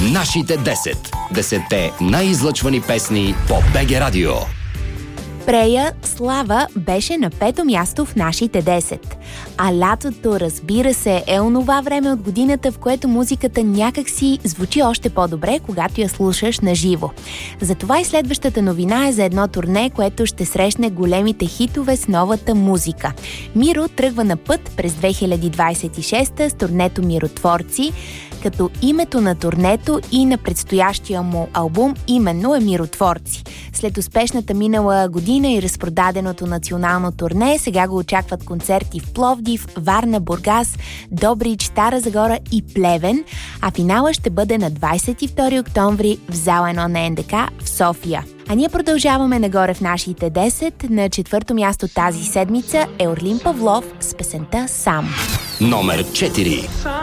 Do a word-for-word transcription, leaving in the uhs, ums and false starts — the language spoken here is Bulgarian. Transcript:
Нашите десет. Десетте най-излъчвани песни по БГ Радио. Прея Слава беше на пето място в нашите десет. А лятото, разбира се, е онова време от годината, в което музиката някакси звучи още по-добре, когато я слушаш на живо. Затова и следващата новина е за едно турне, което ще срещне големите хитове с новата музика. Миро тръгва на път през две хиляди двадесет и шеста с турнето Миротворци, като името на турнето и на предстоящия му албум именно е Миротворци. След успешната минала година и разпродаденото национално турне, сега го очакват концерти в Пловдив, Варна, Бургас, Добрич, Стара Загора и Плевен, а финала ще бъде на двадесет и втори октомври в зала едно на НДК в София. А ние продължаваме нагоре в нашите десет. На четвърто място тази седмица е Орлин Павлов с песента «Сам». Номер четири.